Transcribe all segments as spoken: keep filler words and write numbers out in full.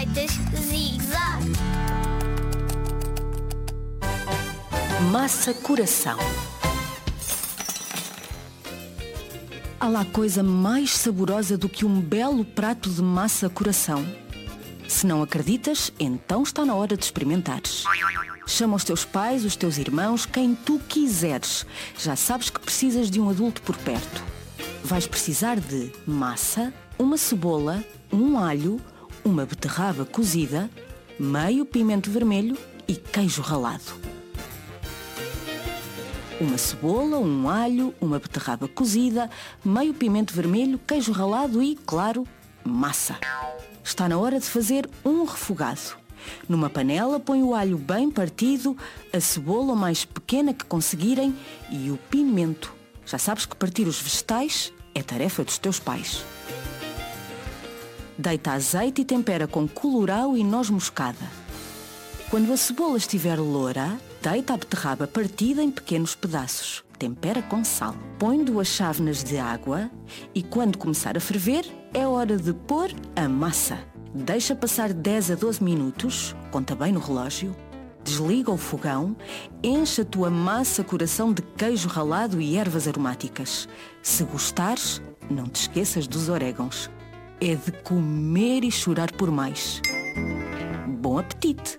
receitas Zig-Zag. Massa coração. Há lá coisa mais saborosa do que um belo prato de massa coração? Se não acreditas, então está na hora de experimentares. Chama os teus pais, os teus irmãos, quem tu quiseres. Já sabes que precisas de um adulto por perto. Vais precisar de massa, uma cebola, um alho, uma beterraba cozida, meio pimento vermelho e queijo ralado. Uma cebola, um alho, uma beterraba cozida, meio pimento vermelho, queijo ralado e, claro, massa. Está na hora de fazer um refogado. Numa panela põe o alho bem partido, a cebola o mais pequena que conseguirem e o pimento. Já sabes que partir os vegetais é tarefa dos teus pais. Deita azeite e tempera com colorau e noz moscada. Quando a cebola estiver loura, deita a beterraba partida em pequenos pedaços. Tempera com sal. Põe duas chávenas de água e quando começar a ferver, é hora de pôr a massa. Deixa passar dez a doze minutos, conta bem no relógio, desliga o fogão, enche a tua massa coração de queijo ralado e ervas aromáticas. Se gostares, não te esqueças dos orégãos. É de comer e chorar por mais. Bom apetite!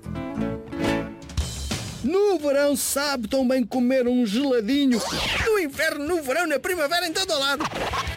No verão sabe tão bem comer um geladinho. No inverno, no verão, na primavera, em todo lado.